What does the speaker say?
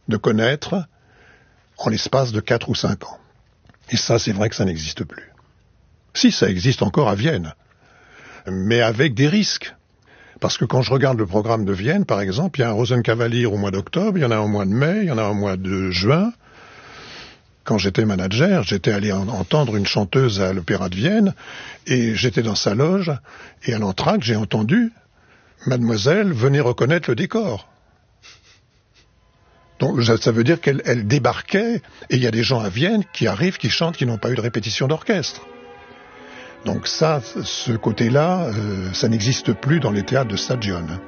de connaître en l'espace de 4 ou 5 ans. Et ça, c'est vrai que ça n'existe plus. Si, ça existe encore à Vienne, mais avec des risques. Parce que quand je regarde le programme de Vienne, par exemple, il y a un Rosenkavalier au mois d'octobre, il y en a un au mois de mai, il y en a un au mois de juin. Quand j'étais manager, j'étais allé entendre une chanteuse à l'Opéra de Vienne, et j'étais dans sa loge, et à l'entracte, j'ai entendu « Mademoiselle, venez reconnaître le décor ». Donc ça veut dire qu'elle débarquait, et il y a des gens à Vienne qui arrivent, qui chantent, qui n'ont pas eu de répétition d'orchestre. Donc ça, ce côté-là, ça n'existe plus dans les théâtres de Stagione.